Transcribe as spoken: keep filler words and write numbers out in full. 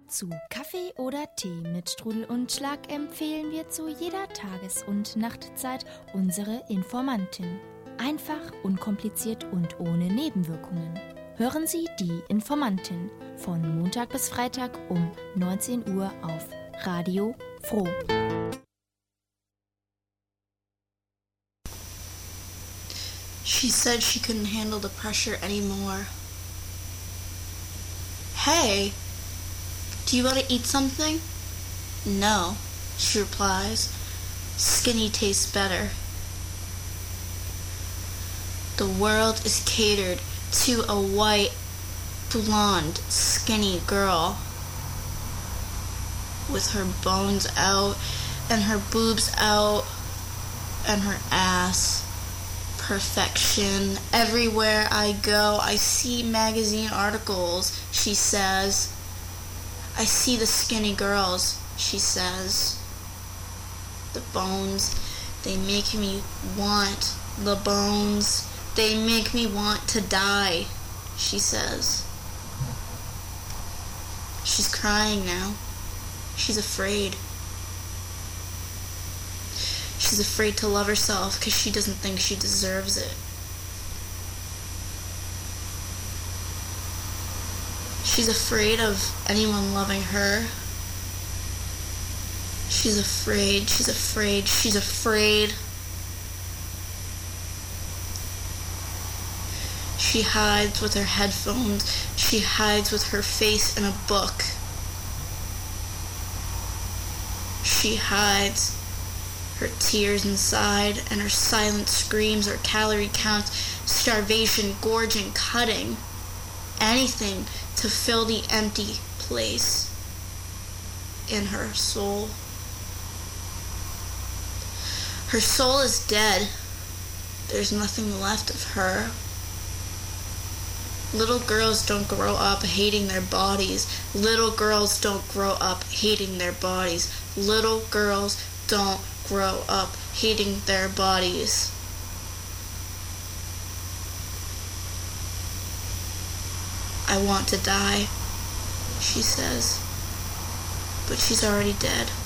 Zu Kaffee oder Tee mit Strudel und Schlag empfehlen wir zu jeder Tages- und Nachtzeit unsere Informantin. Einfach, unkompliziert und ohne Nebenwirkungen. Hören Sie die Informantin von Montag bis Freitag um neunzehn Uhr auf Radio Froh. She said she couldn't handle the pressure anymore. Hey, do you want to eat something? No, she replies. Skinny tastes better. The world is catered to a white, blonde, skinny girl with her bones out and her boobs out and her ass. Perfection. Everywhere I go, I see magazine articles, she says. I see the skinny girls, she says. The bones, they make me want the bones. They make me want to die, she says. She's crying now. She's afraid. She's afraid to love herself because she doesn't think she deserves it. She's afraid of anyone loving her. She's afraid, she's afraid, she's afraid. She hides with her headphones. She hides with her face in a book. She hides her tears inside, and her silent screams are calorie counts, starvation, gorging, cutting. Anything to fill the empty place in her soul. Her soul is dead. There's nothing left of her. Little girls don't grow up hating their bodies. Little girls don't grow up hating their bodies. Little girls don't grow up hating their bodies. I want to die, she says, but she's already dead.